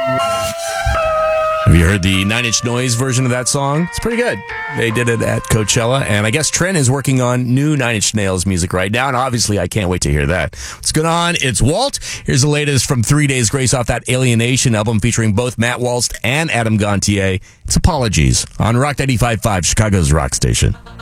Have you heard the Nine Inch Noise version of that song? It's pretty good. They did it at Coachella, and I guess Trent is working on new Nine Inch Nails music right now, and obviously I can't wait to hear that. What's going on? It's Walt. Here's the latest from 3 Days Grace off that Alienation album featuring both Matt Waltz and Adam Gontier. It's Apologies on Rock 95.5, Chicago's rock station.